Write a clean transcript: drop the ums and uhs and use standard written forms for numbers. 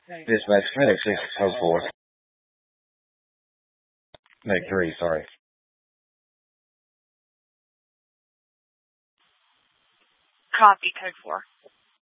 Dispatch, medic 6, code 4. Medic 3, sorry. Copy, code 4.